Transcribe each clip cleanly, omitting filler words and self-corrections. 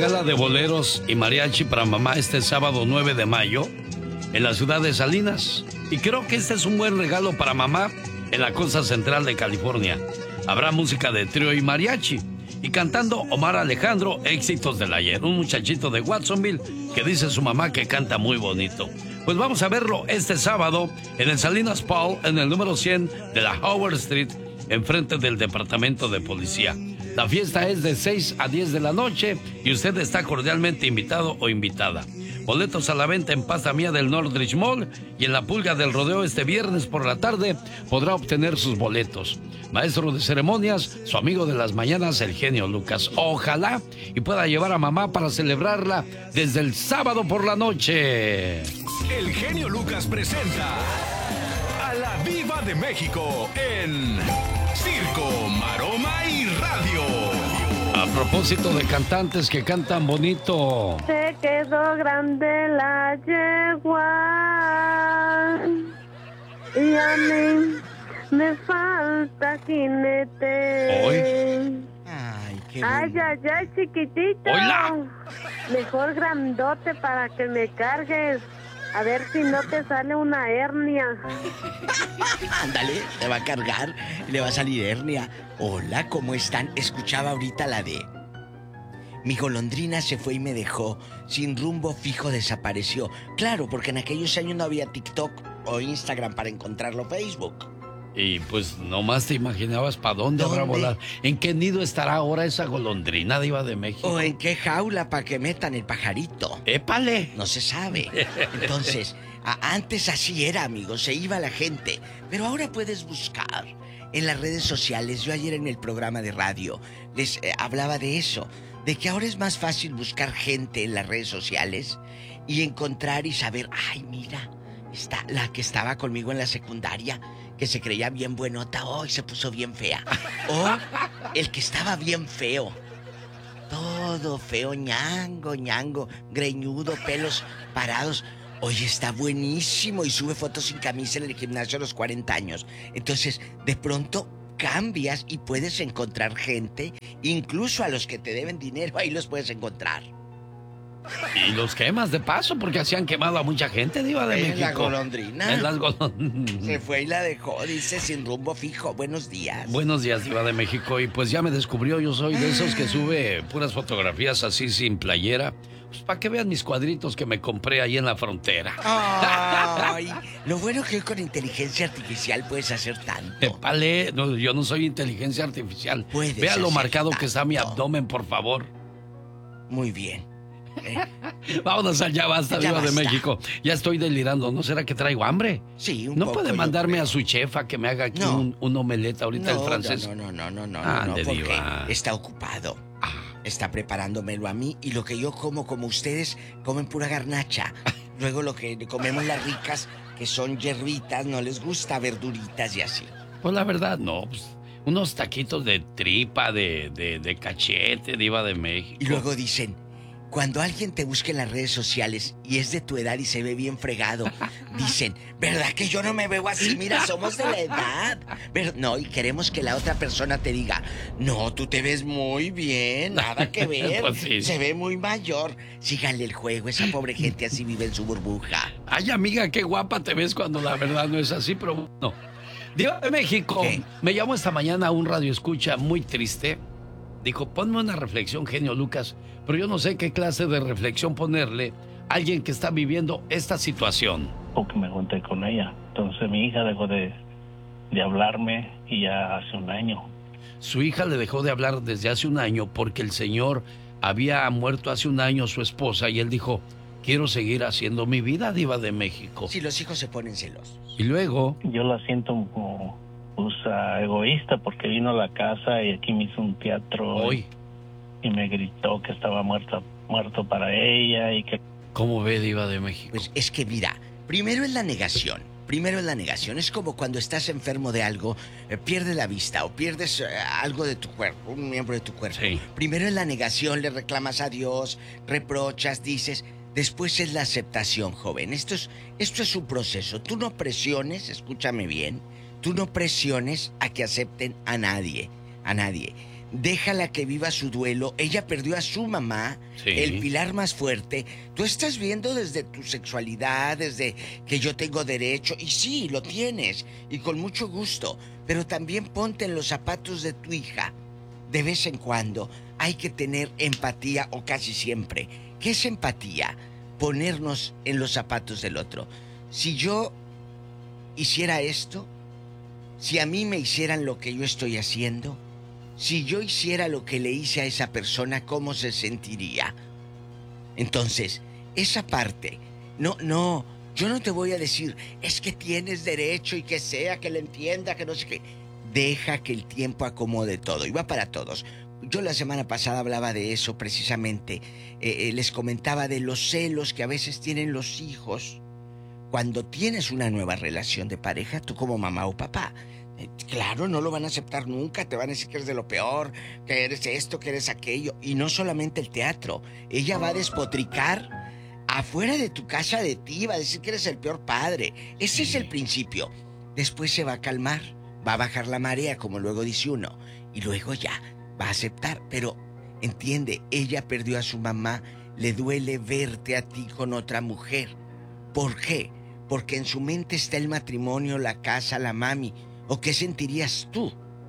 gala de boleros y mariachi para mamá este sábado 9 de mayo en la ciudad de Salinas. Y creo que este es un buen regalo para mamá en la costa central de California. Habrá música de trío y mariachi. Y cantando Omar Alejandro, éxitos del ayer. Un muchachito de Watsonville que dice su mamá que canta muy bonito. Pues vamos a verlo este sábado en el Salinas Paul, en el número 100 de la Howard Street, enfrente del Departamento de Policía. La fiesta es de 6 a 10 de la noche y usted está cordialmente invitado o invitada. Boletos a la venta en Pasta Mía del Northridge Mall y en la Pulga del Rodeo este viernes por la tarde podrá obtener sus boletos. Maestro de ceremonias, su amigo de las mañanas, el genio Lucas. Ojalá y pueda llevar a mamá para celebrarla desde el sábado por la noche. El genio Lucas presenta a la Diva de México en Circo, Maroma y Radio. A propósito de cantantes que cantan bonito. Se quedó grande la yegua y a mí me falta jinete. ¿Hoy? Ay, qué Ay, bueno. ay, ay, chiquitito. ¡Hola! Mejor grandote para que me cargues. A ver si no te sale una hernia. Ándale, te va a cargar y le va a salir hernia. Hola, ¿cómo están? Escuchaba ahorita la de... Mi golondrina se fue y me dejó, sin rumbo fijo desapareció. Claro, porque en aquellos años no había TikTok o Instagram para encontrarlo, Facebook. Y pues nomás te imaginabas para dónde habrá ¿Dónde? volar. ¿En qué nido estará ahora esa golondrina, Diva de México? ¿O en qué jaula para que metan el pajarito? ¡Épale! No se sabe. Entonces, antes así era, amigos, se iba la gente. Pero ahora puedes buscar en las redes sociales. Yo ayer en el programa de radio les hablaba de eso, de que ahora es más fácil buscar gente en las redes sociales y encontrar y saber, ay, mira, está la que estaba conmigo en la secundaria, que se creía bien buenota, hoy se puso bien fea. O el que estaba bien feo. Todo feo, ñango, greñudo, pelos parados. Oye, está buenísimo y sube fotos sin camisa en el gimnasio a los 40 años. Entonces, de pronto cambias y puedes encontrar gente, incluso a los que te deben dinero, ahí los puedes encontrar. Y los quemas de paso, porque así han quemado a mucha gente, Diva de México. La golondrina. En las golondrinas. Se fue y la dejó, dice, sin rumbo fijo. Buenos días. Buenos días, Diva de México. Y pues ya me descubrió, yo soy de esos que sube puras fotografías así sin playera. Pues para que vean mis cuadritos que me compré ahí en la frontera. Ay, lo bueno que hoy con inteligencia artificial puedes hacer tanto. Épale, no, yo no soy inteligencia artificial. Puedes Vea lo hacer marcado que está mi tanto. abdomen, por favor. Muy bien. Vámonos al Ya Basta, Ya Diva de basta. México. Ya estoy delirando, ¿no será que traigo hambre? Sí, un ¿No poco, puede yo mandarme creo. a su chefa que me haga aquí No. un omelette ahorita el francés? No, Ande, porque diva. está ocupado. Está preparándomelo a mí y lo que yo como ustedes, comen pura garnacha. Luego lo que comemos las ricas, que son hierbitas, no les gusta verduritas y así. Pues la verdad, no. Pues, unos taquitos de tripa, de cachete, Diva de México. Y luego dicen, cuando alguien te busca en las redes sociales y es de tu edad y se ve bien fregado, dicen, ¿verdad que yo no me veo así? Mira, somos de la edad. No, y queremos que la otra persona te diga, no, tú te ves muy bien, nada que ver. Pues sí. Se ve muy mayor. Síganle el juego, esa pobre gente así vive en su burbuja. Ay, amiga, qué guapa te ves cuando la verdad no es así, pero no. Diva de México, ¿Qué? me llamó esta mañana un radioescucha muy triste. Dijo, ponme una reflexión, genio Lucas, pero yo no sé qué clase de reflexión ponerle a alguien que está viviendo esta situación. Porque me junté con ella. Entonces mi hija dejó de hablarme y ya hace un año. Su hija le dejó de hablar desde hace un año porque el señor había muerto hace un año su esposa y él dijo, quiero seguir haciendo mi vida, Diva de México. Si los hijos se ponen celosos. Y luego, Yo la siento como egoísta porque vino a la casa y aquí me hizo un teatro hoy, y me gritó que estaba muerto para ella y que... ¿cómo ve, Diva de México? Pues es que mira, primero es la negación. Es como cuando estás enfermo de algo, pierdes la vista o pierdes algo de tu cuerpo, un miembro de tu cuerpo. Sí. Primero es la negación, le reclamas a Dios, reprochas, dices. Después es la aceptación, joven. Esto es un proceso. Tú no presiones, escúchame bien, tú no presiones a que acepten a nadie. déjala que viva su duelo. Ella perdió a su mamá, Sí. el pilar más fuerte. Tú estás viendo desde tu sexualidad, desde que yo tengo derecho, y sí, lo tienes, y con mucho gusto, pero también ponte en los zapatos de tu hija. De vez en cuando hay que tener empatía, o casi siempre. ¿Qué es empatía? Ponernos en los zapatos del otro. Si yo hiciera esto, si a mí me hicieran lo que yo estoy haciendo, si yo hiciera lo que le hice a esa persona, ¿cómo se sentiría? Entonces, esa parte, no, yo no te voy a decir, es que tienes derecho y que sea, que lo entienda, que no sé qué. Deja que el tiempo acomode todo, y va para todos. Yo la semana pasada hablaba de eso precisamente. Les comentaba de los celos que a veces tienen los hijos cuando tienes una nueva relación de pareja, tú como mamá o papá. Claro, no lo van a aceptar nunca, te van a decir que eres de lo peor, que eres esto, que eres aquello. Y no solamente el teatro, ella va a despotricar afuera de tu casa de ti, va a decir que eres el peor padre. Ese es el principio. Después se va a calmar, va a bajar la marea, como luego dice uno, y luego ya va a aceptar. Pero entiende, ella perdió a su mamá, le duele verte a ti con otra mujer. ¿Por qué? Porque en su mente está el matrimonio, la casa, la mami. ¿O qué sentirías tú?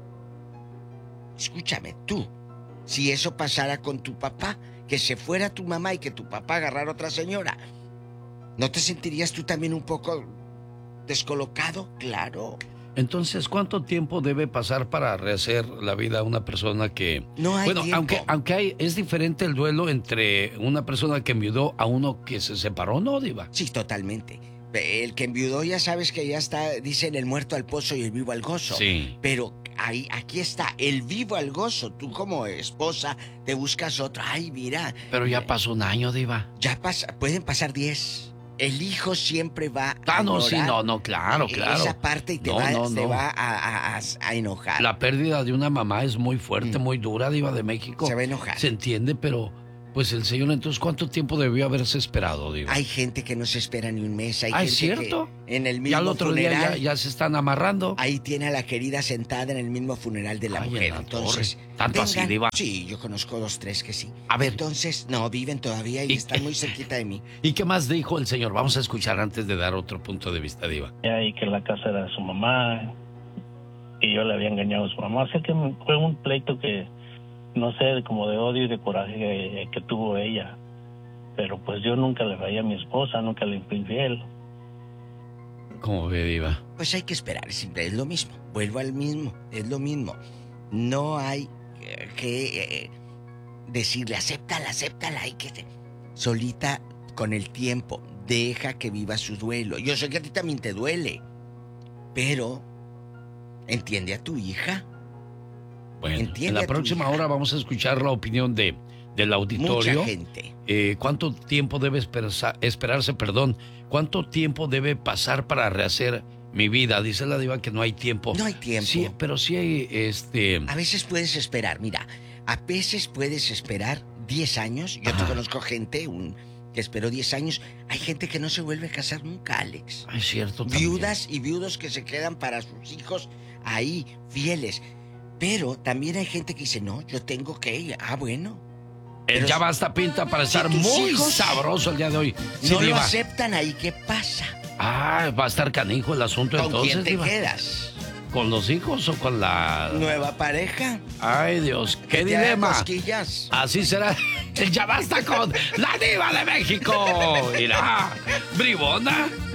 Escúchame, tú, si eso pasara con tu papá, que se fuera tu mamá y que tu papá agarrara a otra señora, ¿no te sentirías tú también un poco descolocado? Claro. Entonces, ¿cuánto tiempo debe pasar para rehacer la vida a una persona que... No hay tiempo. aunque es diferente el duelo entre una persona que enviudó a uno que se separó, ¿no, Diva? Sí, totalmente. El que enviudó ya sabes que ya está, dicen el muerto al pozo y el vivo al gozo. Sí. Pero aquí está, el vivo al gozo. Tú como esposa te buscas otro. Ay, mira. Pero ya pasó un año, Diva. Pueden pasar 10. El hijo siempre va Ah, a no, ignorar sí, no, claro. esa parte y te va a enojar. La pérdida de una mamá es muy fuerte, muy dura, Diva de México. Se va a enojar. Se entiende, pero pues el señor, entonces, ¿cuánto tiempo debió haberse esperado, Diva? Hay gente que no se espera ni un mes. Hay ¿es gente cierto? que en el mismo ya el otro funeral, día ya se están amarrando. Ahí tiene a la querida sentada en el mismo funeral de la Ay, mujer. en la Entonces, torre. ¿Tanto así, Diva? Sí, yo conozco 2, 3 que sí. A ver. Entonces, no, viven todavía y están muy cerquita de mí. ¿Y qué más dijo el señor? Vamos a escuchar antes de dar otro punto de vista, Diva. Y que la casa era de su mamá, y yo le había engañado a su mamá. O sea que fue un pleito que, no sé, como de odio y de coraje que tuvo ella. Pero pues yo nunca le fallé a mi esposa, nunca le fui infiel. ¿Cómo ve, Diva? Pues hay que esperar, siempre es lo mismo. Vuelvo al mismo, es lo mismo. No hay que decirle, acéptala, hay que... Solita, con el tiempo, deja que viva su duelo. Yo sé que a ti también te duele, pero entiende a tu hija. Bueno, Entiende en la a tu próxima hija. hora vamos a escuchar la opinión del auditorio. Mucha gente. ¿Cuánto tiempo debe esperarse? ¿Cuánto tiempo debe pasar para rehacer mi vida? Dice la Diva que no hay tiempo. No hay tiempo. Sí, pero sí hay, A veces puedes esperar, mira, a veces puedes esperar 10 años. Yo te conozco gente que esperó 10 años. Hay gente que no se vuelve a casar nunca, Alex. Es cierto también. Viudas y viudos que se quedan para sus hijos ahí, fieles. Pero también hay gente que dice, no, yo tengo que ir. Ah, bueno. Pero Ya basta pinta para estar tus muy hijos sabroso el día de hoy. Sí, no lo Diva. aceptan ahí, ¿qué pasa? Va a estar canijo el asunto ¿Con entonces, quién te Diva. quedas? ¿Con los hijos o con la...? ¿Nueva pareja? Ay, Dios, qué ¿Que te haga dilema. cosquillas? Así será. Ya basta con la Diva de México. Mira, bribona.